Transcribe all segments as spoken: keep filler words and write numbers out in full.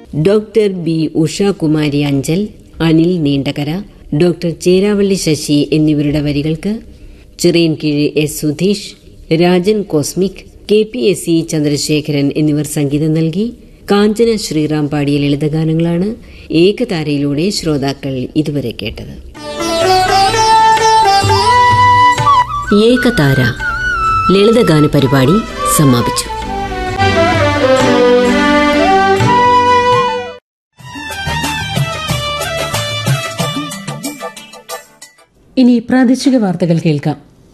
Doctor B Ushakumari Anchal, Anil Neendakara, doctor Cheravally Sasi എന്നിവരുടെ വരികൾക്ക് Chirayinkeezhu S Sudheesh, Rajan cosmic, K P S C Chandrasekharan എന്നിവർ സംഗീതം നൽകി. കാഞ്ചന ശ്രീറാം പാടിയ ലളിതഗാനങ്ങളാണ് ഏകതാരയിലൂടെ ശ്രോതാക്കൾ ഇതുവരെ കേട്ടത്. ഏകതാര ലളിതഗാന പരിപാടി സമാപിച്ചു. ഇനി പ്രാദേശിക വാർത്തകൾ കേൾക്കാം.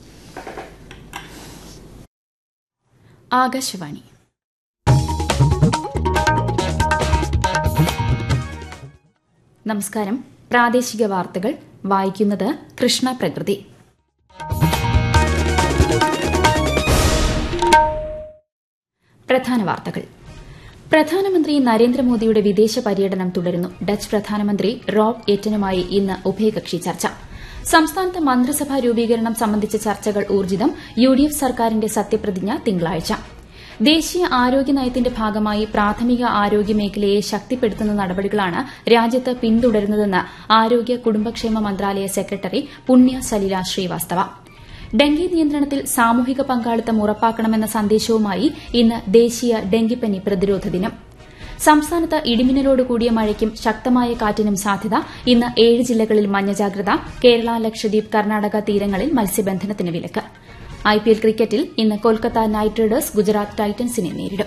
ആകാശവാണി. നമസ്കാരം. പ്രാദേശിക വാർത്തകൾ വായിക്കുന്നത് കൃഷ്ണ പ്രകൃതി. പ്രധാന വാർത്തകൾ. പ്രധാനമന്ത്രി നരേന്ദ്രമോദിയുടെ വിദേശ പര്യടനം തുടരുന്നു. ഡച്ച് പ്രധാനമന്ത്രി റോബ് എറ്റനുമായി ഇന്ന് ഉഭയകക്ഷി ചർച്ച. സംസ്ഥാനത്ത് മന്ത്രിസഭാ രൂപീകരണം സംബന്ധിച്ച ചർച്ചകൾ ഊർജിതം. യു ഡി എഫ് സർക്കാരിന്റെ സത്യപ്രതിജ്ഞ തിങ്കളാഴ്ച. ദേശീയ ആരോഗ്യ നയത്തിന്റെ ഭാഗമായി പ്രാഥമിക ആരോഗ്യ മേഖലയെ ശക്തിപ്പെടുത്തുന്ന നടപടികളാണ് രാജ്യത്ത് പിന്തുടരുന്നതെന്ന് ആരോഗ്യ കുടുംബക്ഷേമ മന്ത്രാലയ സെക്രട്ടറി പുണ്യ സലില ശ്രീവാസ്തവ. ഡെങ്കി നിയന്ത്രണത്തിൽ സാമൂഹിക പങ്കാളിത്തം ഉറപ്പാക്കണമെന്ന സന്ദേശവുമായി ഇന്ന് ദേശീയ ഡെങ്കിപ്പനി പ്രതിരോധ ദിനം. സംസ്ഥാനത്ത് ഇടിമിന്നലോട് കൂടിയ മഴയ്ക്കും ശക്തമായ കാറ്റിനും സാധ്യത. ഇന്ന് ഏഴ് ജില്ലകളിൽ മഞ്ഞ ജാഗ്രത. കേരള, ലക്ഷദ്വീപ്, കർണാടക തീരങ്ങളിൽ മത്സ്യബന്ധനത്തിന് വിലക്ക്. ഐപിഎൽ ക്രിക്കറ്റിൽ ഇന്ന് കൊൽക്കത്ത നൈറ്റ് റൈഡേഴ്സ് ഗുജറാത്ത് ടൈറ്റൻസിനെ നേരിടും.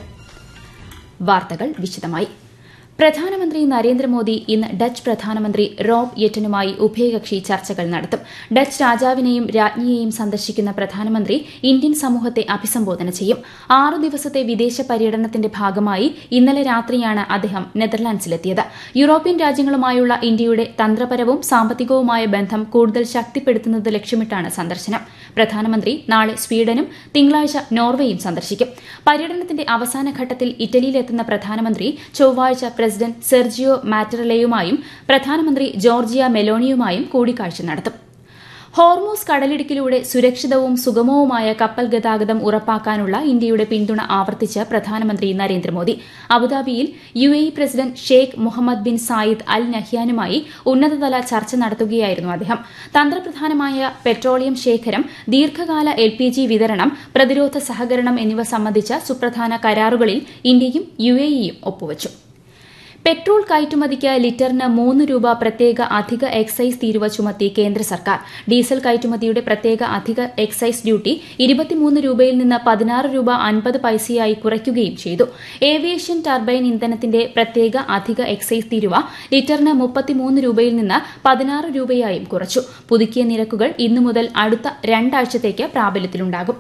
വാർത്തകൾ വിശദമായി. പ്രധാനമന്ത്രി നരേന്ദ്രമോദി ഇന്ന് ഡച്ച് പ്രധാനമന്ത്രി റോബ് എറ്റനുമായി ഉഭയകക്ഷി ചർച്ചകൾ നടത്തും. ഡച്ച് രാജാവിനെയും രാജ്ഞിയെയും സന്ദർശിക്കുന്ന പ്രധാനമന്ത്രി ഇന്ത്യൻ സമൂഹത്തെ അഭിസംബോധന ചെയ്യും. ആറു ദിവസത്തെ വിദേശ പര്യടനത്തിന്റെ ഭാഗമായി ഇന്നലെ രാത്രിയാണ് അദ്ദേഹം നെതർലാൻഡ്സിലെത്തിയത്. യൂറോപ്യൻ രാജ്യങ്ങളുമായുള്ള ഇന്ത്യയുടെ തന്ത്രപരവും സാമ്പത്തികവുമായ ബന്ധം കൂടുതൽ ശക്തിപ്പെടുത്തുന്നത് ലക്ഷ്യമിട്ടാണ് സന്ദർശനം. പ്രധാനമന്ത്രി നാളെ സ്വീഡനും തിങ്കളാഴ്ച നോർവേയും സന്ദർശിക്കും. പര്യടനത്തിന്റെ അവസാന ഘട്ടത്തിൽ ഇറ്റലിയിലെത്തുന്ന പ്രധാനമന്ത്രി ചൊവ്വാഴ്ച പ്രസിഡന്റ് സെർജിയോ മാറ്ററലയുമായും പ്രധാനമന്ത്രി ജോർജിയ മെലോണിയുമായും കൂടിക്കാഴ്ച നടത്തും. ഹോർമൂസ് കടലിടുക്കിലൂടെ സുരക്ഷിതവും സുഗമവുമായ കപ്പൽ ഗതാഗതം ഉറപ്പാക്കാനുള്ള ഇന്ത്യയുടെ പിന്തുണ ആവർത്തിച്ച് പ്രധാനമന്ത്രി നരേന്ദ്രമോദി. അബുദാബിയിൽ U A E president Sheikh Muhammad bin Zayed Al നഹ്യാനുമായി ഉന്നതതല ചർച്ച നടത്തുകയായിരുന്നു അദ്ദേഹം. തന്ത്രപ്രധാനമായ പെട്രോളിയം ശേഖരം, ദീർഘകാല എൽ പി ജി വിതരണം, പ്രതിരോധ സഹകരണം എന്നിവ സംബന്ധിച്ച സുപ്രധാന കരാറുകളിൽ ഇന്ത്യയും യു എ ഇയും ഒപ്പുവച്ചു. പെട്രോൾ കയറ്റുമതിക്ക് ലിറ്ററിന് മൂന്ന് രൂപ പ്രത്യേക അധിക എക്സൈസ് തീരുവ ചുമത്തി കേന്ദ്ര സർക്കാർ. ഡീസൽ കയറ്റുമതിയുടെ പ്രത്യേക അധിക എക്സൈസ് ഡ്യൂട്ടി ഇരുപത്തിമൂന്ന് രൂപയിൽ നിന്ന് പതിനാറ് രൂപ അൻപത് പൈസയായി കുറയ്ക്കുകയും ചെയ്തു. ഏവിയേഷൻ ടർബൈൻ ഇന്ധനത്തിന്റെ പ്രത്യേക അധിക എക്സൈസ് തീരുവ ലിറ്ററിന് മുപ്പത്തിമൂന്ന് രൂപയിൽ നിന്ന് പതിനാറ് രൂപയായും കുറച്ചു. പുതുക്കിയ നിരക്കുകൾ ഇന്നു മുതൽ അടുത്ത രണ്ടാഴ്ചത്തേക്ക് പ്രാബല്യത്തിലുണ്ടാകും.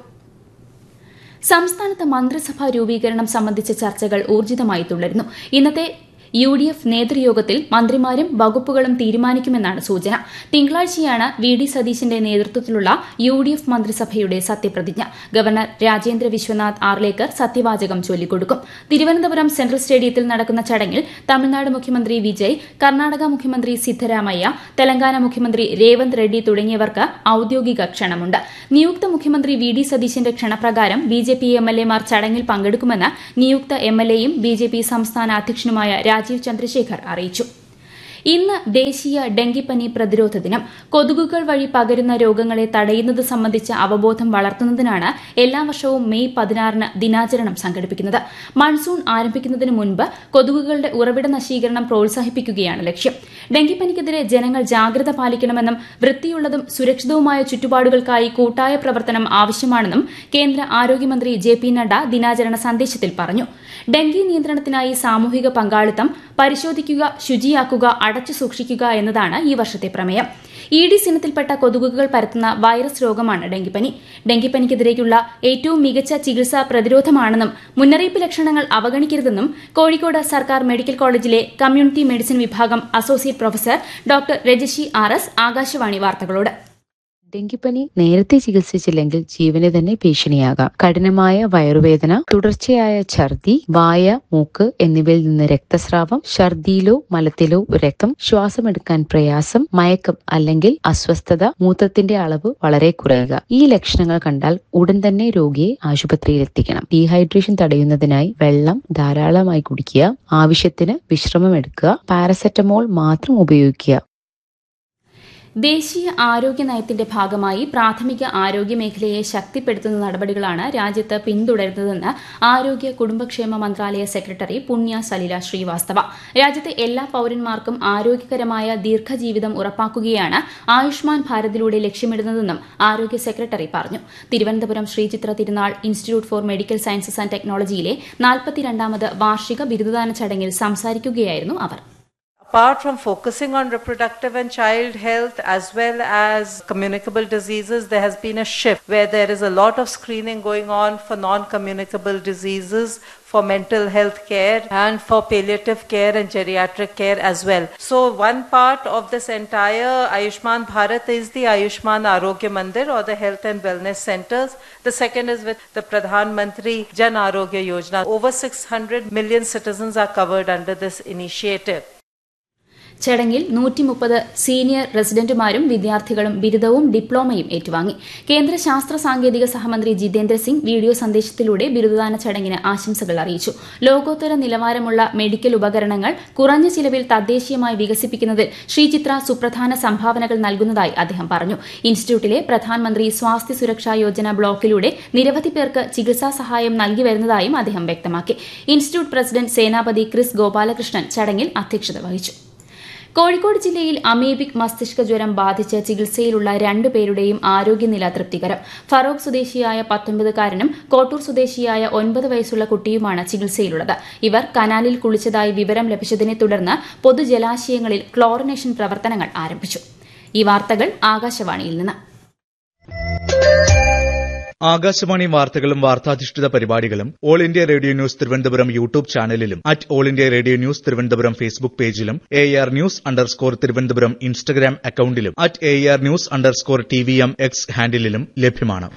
സംസ്ഥാനത്ത് മന്ത്രിസഭാ രൂപീകരണം സംബന്ധിച്ച ചർച്ചകൾ ഊർജിതമായി തുടരുന്നു. ഇന്നത്തെ യു ഡി എഫ് നേതൃയോഗത്തിൽ മന്ത്രിമാരും വകുപ്പുകളും തീരുമാനിക്കുമെന്നാണ് സൂചന. തിങ്കളാഴ്ചയാണ് വി ഡി സതീശന്റെ നേതൃത്വത്തിലുള്ള യു ഡി എഫ് മന്ത്രിസഭയുടെ സത്യപ്രതിജ്ഞ. ഗവർണർ രാജേന്ദ്ര വിശ്വനാഥ് ആർലേക്കർ സത്യവാചകം ചൊല്ലിക്കൊടുക്കും. തിരുവനന്തപുരം സെൻട്രൽ സ്റ്റേഡിയത്തിൽ നടക്കുന്ന ചടങ്ങിൽ തമിഴ്നാട് മുഖ്യമന്ത്രി വിജയ്, കർണാടക മുഖ്യമന്ത്രി സിദ്ധരാമയ്യ, തെലങ്കാന മുഖ്യമന്ത്രി രേവന്ത് റെഡ്ഡി തുടങ്ങിയവർക്ക് ഔദ്യോഗിക ക്ഷണമുണ്ട്. നിയുക്ത മുഖ്യമന്ത്രി വി ഡി സതീശന്റെ ക്ഷണപ്രകാരം B J P M L എമാർ ചടങ്ങിൽ പങ്കെടുക്കുമെന്ന് നിയുക്ത എം എൽ എയും ബി ജെ പി സംസ്ഥാന അധ്യക്ഷനുമായ രാജീവ് ചന്ദ്രശേഖർ അറിയിച്ചു. ഇന്ന് ദേശീയ ഡെങ്കിപ്പനി പ്രതിരോധ ദിനം. കൊതുകുകൾ വഴി പകരുന്ന രോഗങ്ങളെ തടയുന്നത് സംബന്ധിച്ച അവബോധം വളർത്തുന്നതിനാണ് എല്ലാ വർഷവും മെയ് പതിനാറിന് ദിനാചരണം സംഘടിപ്പിക്കുന്നത്. മൺസൂൺ ആരംഭിക്കുന്നതിന് മുൻപ് കൊതുകുകളുടെ ഉറവിട നശീകരണം പ്രോത്സാഹിപ്പിക്കുകയാണ് ലക്ഷ്യം. ഡെങ്കിപ്പനിക്കെതിരെ ജനങ്ങൾ ജാഗ്രത പാലിക്കണമെന്നും വൃത്തിയുള്ളതും സുരക്ഷിതവുമായ ചുറ്റുപാടുകൾക്കായി കൂട്ടായ പ്രവർത്തനം ആവശ്യമാണെന്നും കേന്ദ്ര ആരോഗ്യമന്ത്രി ജെ പി നഡ്ഡ ദിനാചരണ സന്ദേശത്തിൽ പറഞ്ഞു. ഡെങ്കി നിയന്ത്രണത്തിനായി സാമൂഹിക പങ്കാളിത്തം, പരിശോധിക്കുക, ശുചിയാക്കുക, അടച്ചു സൂക്ഷിക്കുക എന്നതാണ് ഈ വർഷത്തെ പ്രമേയം. ഈഡിസ് ഇനത്തിൽപ്പെട്ട കൊതുകുകൾ പരത്തുന്ന വൈറസ് രോഗമാണ് ഡെങ്കിപ്പനി. ഡെങ്കിപ്പനിക്കെതിരെയുള്ള ഏറ്റവും മികച്ച ചികിത്സ പ്രതിരോധമാണെന്നും മുന്നറിയിപ്പ് ലക്ഷണങ്ങൾ അവഗണിക്കരുതെന്നും കോഴിക്കോട് സർക്കാർ മെഡിക്കൽ കോളേജിലെ കമ്മ്യൂണിറ്റി മെഡിസിൻ വിഭാഗം associate professor doctor രജഷി R S Akashvani വാർത്തകളോട്. ഡെങ്കിപ്പനി നേരത്തെ ചികിത്സിച്ചില്ലെങ്കിൽ ജീവന് തന്നെ ഭീഷണിയാകാം. കഠിനമായ വയറുവേദന, തുടർച്ചയായ ഛർദി, വായ, മൂക്ക് എന്നിവയിൽ നിന്ന് രക്തസ്രാവം, ഛർദിയിലോ മലത്തിലോ രക്തം, ശ്വാസമെടുക്കാൻ പ്രയാസം, മയക്കം അല്ലെങ്കിൽ അസ്വസ്ഥത, മൂത്രത്തിന്റെ അളവ് വളരെ കുറയുക. ഈ ലക്ഷണങ്ങൾ കണ്ടാൽ ഉടൻ തന്നെ രോഗിയെ ആശുപത്രിയിൽ എത്തിക്കണം. ഡീഹൈഡ്രേഷൻ തടയുന്നതിനായി വെള്ളം ധാരാളമായി കുടിക്കുക, ആവശ്യത്തിന് വിശ്രമം എടുക്കുക, പാരസെറ്റമോൾ മാത്രം ഉപയോഗിക്കുക. ദേശീയ ആരോഗ്യ നയത്തിന്റെ ഭാഗമായി പ്രാഥമിക ആരോഗ്യ മേഖലയെ ശക്തിപ്പെടുത്തുന്ന നടപടികളാണ് രാജ്യത്ത് പിന്തുടരുന്നതെന്ന് ആരോഗ്യ കുടുംബക്ഷേമ മന്ത്രാലയ സെക്രട്ടറി പുണ്യ സലില ശ്രീവാസ്തവ. രാജ്യത്തെ എല്ലാ പൌരന്മാർക്കും ആരോഗ്യകരമായ ദീർഘജീവിതം ഉറപ്പാക്കുകയാണ് ആയുഷ്മാൻ ഭാരതിലൂടെ ലക്ഷ്യമിടുന്നതെന്നും ആരോഗ്യ സെക്രട്ടറി പറഞ്ഞു. തിരുവനന്തപുരം ശ്രീചിത്ര തിരുനാൾ institute four medical sciences and ടെക്നോളജിയിലെ നാൽപ്പത്തിരണ്ടാമത് വാർഷിക ബിരുദദാന ചടങ്ങിൽ സംസാരിക്കുകയായിരുന്നു അവർ. Apart from focusing on reproductive and child health as well as communicable diseases, there has been a shift where there is a lot of screening going on for non-communicable diseases, for mental health care and for palliative care and geriatric care as well. So one part of this entire Ayushman Bharat is the Ayushman Arogya Mandir or the health and wellness centers. The second is with the Pradhan Mantri Jan Arogya Yojana. Over six hundred million citizens are covered under this initiative. ചടങ്ങിൽ നൂറ്റി മുപ്പത് senior റെസിഡന്റുമാരും വിദ്യാർത്ഥികളും ബിരുദവും ഡിപ്ലോമയും ഏറ്റുവാങ്ങി. കേന്ദ്ര ശാസ്ത്ര സാങ്കേതിക സഹമന്ത്രി ജിതേന്ദ്ര സിംഗ് വീഡിയോ സന്ദേശത്തിലൂടെ ബിരുദദാന ചടങ്ങിന് ആശംസകൾ അറിയിച്ചു. ലോകോത്തര നിലവാരമുള്ള മെഡിക്കൽ ഉപകരണങ്ങൾ കുറഞ്ഞ ചിലവിൽ തദ്ദേശീയമായി വികസിപ്പിക്കുന്നതിൽ ശ്രീചിത്ര സുപ്രധാന സംഭാവനകൾ നൽകുന്നതായി അദ്ദേഹം പറഞ്ഞു. ഇൻസ്റ്റിറ്റ്യൂട്ടിലെ പ്രധാനമന്ത്രി സ്വാസ്ഥ്യ സുരക്ഷാ യോജന ബ്ലോക്കിലൂടെ നിരവധി പേർക്ക് ചികിത്സാ സഹായം നൽകി വരുന്നതായും അദ്ദേഹം വ്യക്തമാക്കി. ഇൻസ്റ്റിറ്റ്യൂട്ട് പ്രസിഡന്റ് സേനാപതി ക്രിസ് ഗോപാലകൃഷ്ണൻ ചടങ്ങിൽ അധ്യക്ഷത വഹിച്ചു. കോഴിക്കോട് ജില്ലയിൽ അമീബിക് മസ്തിഷ്ക ജ്വരം ബാധിച്ച് ചികിത്സയിലുള്ള രണ്ടുപേരുടെയും ആരോഗ്യനില തൃപ്തികരം. ഫറോക്ക് സ്വദേശിയായ പത്തൊൻപതുകാരനും കോട്ടൂർ സ്വദേശിയായ ഒൻപത് വയസ്സുള്ള കുട്ടിയുമാണ് ചികിത്സയിലുള്ളത്. ഇവർ കനാലിൽ കുളിച്ചതായി വിവരം ലഭിച്ചതിനെ തുടർന്ന് പൊതുജലാശയങ്ങളിൽ ക്ലോറിനേഷൻ പ്രവർത്തനങ്ങൾ ആരംഭിച്ചു. ഈ വാർത്തകൾ ആകാശവാണിയിൽ നിന്ന്. ആകാശവാണി വാർത്തകളും വാർത്താധിഷ്ഠിത പരിപാടികളും all India radio news Thiruvananthapuram YouTube ചാനലിലും at all India radio news Thiruvananthapuram Facebook പേജിലും A R news underscore Thiruvananthapuram Instagram അക്കൌണ്ടിലും at A R news underscore T V M X ഹാൻഡിലും ലഭ്യമാണ്.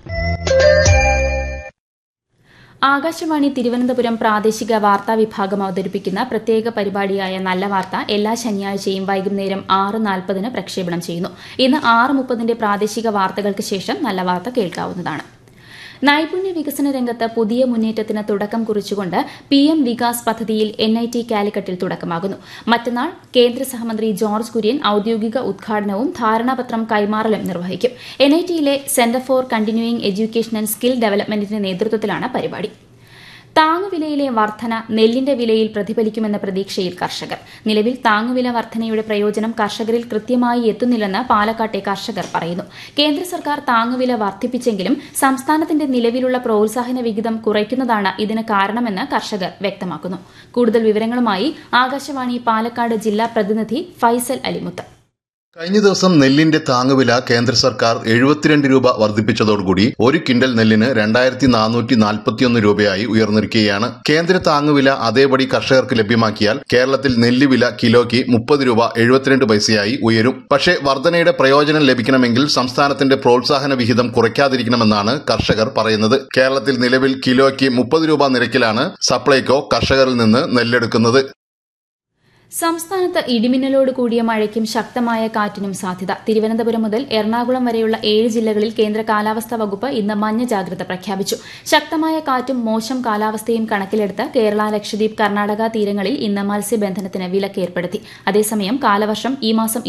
ആകാശവാണി തിരുവനന്തപുരം പ്രാദേശിക വാർത്താ വിഭാഗം അവതരിപ്പിക്കുന്ന പ്രത്യേക പരിപാടിയായ നല്ല വാർത്ത എല്ലാ ശനിയാഴ്ചയും വൈകുന്നേരം ആറ് നാൽപ്പതിന് പ്രക്ഷേപണം ചെയ്യുന്നു. ഇന്ന് ആറ് മുപ്പതിന്റെ പ്രാദേശിക വാർത്തകൾക്ക് ശേഷം നല്ല വാർത്ത കേൾക്കാവുന്നതാണ്. നൈപുണ്യ വികസന രംഗത്ത് പുതിയ മുന്നേറ്റത്തിന് തുടക്കം കുറിച്ചുകൊണ്ട് പി എം വികാസ് പദ്ധതിയിൽ എൻ ഐ ടി കാലിക്കറ്റിൽ തുടക്കമാകുന്നു. മറ്റന്നാൾ കേന്ദ്ര സഹമന്ത്രി ജോർജ് കുര്യൻ ഔദ്യോഗിക ഉദ്ഘാടനവും ധാരണാപത്രം കൈമാറലും നിർവഹിക്കും. N I ടിയിലെ centre for continuing education and skill ഡെവലപ്മെന്റിന്റെ നേതൃത്വത്തിലാണ് പരിപാടി. താങ്ങുവിലയിലെ വർധന നെല്ലിന്റെ വിലയിൽ പ്രതിഫലിക്കുമെന്ന പ്രതീക്ഷയിൽ കർഷകർ. നിലവിൽ താങ്ങുവില വർധനയുടെ പ്രയോജനം കർഷകരിൽ കൃത്യമായി എത്തുന്നില്ലെന്ന് പാലക്കാട്ടെ കർഷകർ പറയുന്നു. കേന്ദ്ര സർക്കാർ താങ്ങുവില വർദ്ധിപ്പിച്ചെങ്കിലും സംസ്ഥാനത്തിന്റെ നിലവിലുള്ള പ്രോത്സാഹന വിഹിതം കുറയ്ക്കുന്നതാണ് ഇതിന് കാരണമെന്ന് കർഷകർ വ്യക്തമാക്കുന്നു. കൂടുതൽ വിവരങ്ങളുമായി ആകാശവാണി പാലക്കാട് ജില്ലാ പ്രതിനിധി ഫൈസൽ അലിമുത്ത്. കഴിഞ്ഞ ദിവസം നെല്ലിന്റെ താങ്ങുവില കേന്ദ്ര സർക്കാർ എഴുപത്തിരണ്ട് രൂപ വർദ്ധിപ്പിച്ചതോടുകൂടി ഒരു ക്വിന്റൽ നെല്ലിന് രണ്ടായിരത്തി നാനൂറ്റി നാൽപ്പത്തിയൊന്ന് രൂപയായി ഉയർന്നിരിക്കുകയാണ്. കേന്ദ്ര താങ്ങുവില അതേപടി കർഷകർക്ക് ലഭ്യമാക്കിയാൽ കേരളത്തിൽ നെല്ലുവില കിലോയ്ക്ക് മുപ്പത് രൂപ എഴുപത്തിരണ്ട് പൈസയായി ഉയരും. പക്ഷേ വർധനയുടെ പ്രയോജനം ലഭിക്കണമെങ്കിൽ സംസ്ഥാനത്തിന്റെ പ്രോത്സാഹന വിഹിതം കുറയ്ക്കാതിരിക്കണമെന്നാണ് കർഷകർ പറയുന്നത്. കേരളത്തിൽ നിലവിൽ കിലോയ്ക്ക് മുപ്പത് രൂപ നിരക്കിലാണ് സപ്ലൈകോ കർഷകരിൽ നിന്ന് നെല്ലെടുക്കുന്നത്. സംസ്ഥാനത്ത് ഇടിമിന്നലോട് കൂടിയ മഴയ്ക്കും ശക്തമായ കാറ്റിനും സാധ്യത. തിരുവനന്തപുരം മുതൽ എറണാകുളം വരെയുള്ള ഏഴ് ജില്ലകളിൽ കേന്ദ്ര കാലാവസ്ഥാ വകുപ്പ് ഇന്ന് മഞ്ഞ ജാഗ്രത പ്രഖ്യാപിച്ചു. ശക്തമായ കാറ്റും മോശം കാലാവസ്ഥയും കണക്കിലെടുത്ത് കേരള, ലക്ഷദ്വീപ്, കർണാടക തീരങ്ങളിൽ ഇന്ന് മത്സ്യബന്ധനത്തിന് വിലക്ക് ഏർപ്പെടുത്തി. അതേസമയം കാലവർഷം ഈ മാസം